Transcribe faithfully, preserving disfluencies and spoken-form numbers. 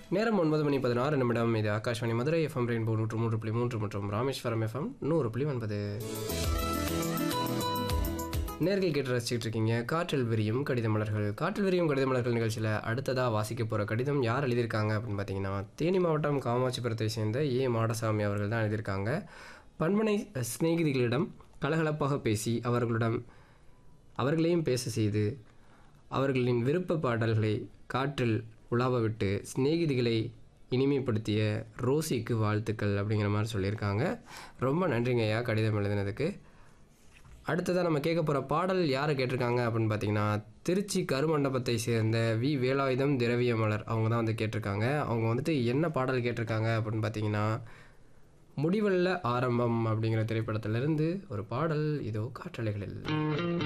நேரம் ஒன்பது மணி பதினாறு நிமிடம். இது ஆகாஷ்வாணி மதுரை எஃப்எம் ரெயின்போ நூற்று மூன்று புள்ளி மூன்று மற்றும் ராமேஸ்வரம் எஃப்எம் நூறு புள்ளி ஒன்பது. நேர்கள் கேட்டு ரசிச்சுட்டு இருக்கீங்க காற்றில் விரியும் கடித மலர்கள். காற்றில் விரியும் கடித மலர்கள் நிகழ்ச்சியில் அடுத்ததாக வாசிக்க போகிற கடிதம் யார் எழுதியிருக்காங்க அப்படின்னு பார்த்தீங்கன்னா, தேனி மாவட்டம் காமாட்சிபுரத்தை சேர்ந்த ஏ மாடசாமி அவர்கள் தான் எழுதியிருக்காங்க. பண்பனை சிநேகிதிகளிடம் கலகலப்பாக பேசி அவர்களிடம் அவர்களையும் பேச செய்து அவர்களின் விருப்ப பாடல்களை காற்றில் உலாவ விட்டு சிநேகிதிகளை இனிமைப்படுத்திய ரோசிக்கு வாழ்த்துக்கள் அப்படிங்கிற மாதிரி சொல்லியிருக்காங்க. ரொம்ப நன்றிங்க ஐயா கடிதம் எழுதினதுக்கு. அடுத்ததாக நம்ம கேட்க போகிற பாடல் யாரை கேட்டிருக்காங்க அப்படின்னு பார்த்தீங்கன்னா, திருச்சி கருமண்டபத்தை சேர்ந்த வி வேலாயுதம் திரவிய மலர் அவங்க தான் வந்து கேட்டிருக்காங்க. அவங்க வந்துட்டு என்ன பாடல் கேட்டிருக்காங்க அப்படின்னு பார்த்தீங்கன்னா, முடிவல்ல ஆரம்பம் அப்படிங்கிற திரைப்படத்திலிருந்து ஒரு பாடல் இதோ காற்றலைகளில்.